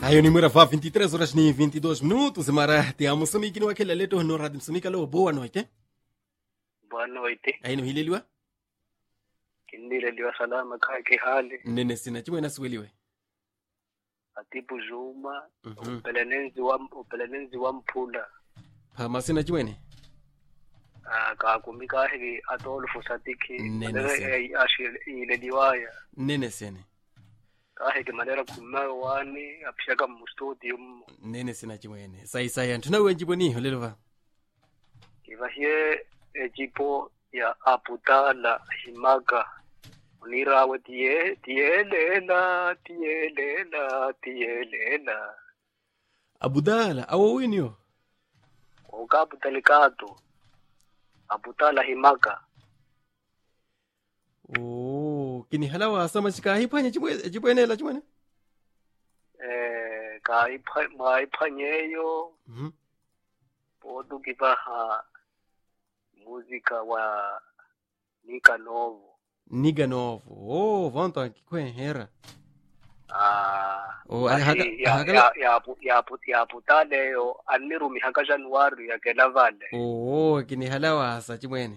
Ayo ni mwera va 23 horas ni 22 minutos. Mara te amo Moçambique no aquele leto no rádio Moçambique. Alô, boa noite. Boa noite. Aí no hileliwa? Kinileliwa salama kake hali. Nene sina chimwe na sweliwe. Atibu Juma, Mhm. upelenenzi wa Mpula. Phama sina chimwene. Kakumika hivi Adolfo Sadiki. Nene sene. Ileliwaya. Nene sene. Kaheke manera kumayo wani apishaka mu studio. Nene sina chimwene. Sai antuna wenjibo ni holelwa. Kivahie ejipo ya Aputala Himaga. Unirawe tielela. Abudala awo winyo. Ukapu delikado. Aputala Himaga. Oh, kini halawa sama chika hipanya chimwene la chimwene. Maipanyeyo. Mhm. Podu kibaha muzika wa Nika Novo. Niga novo. Oh, vanto akikwenhera. Oh, ya Aputale yo anirumi haka Januari ya Kelavale. Oh, kini halawa sa chimwene.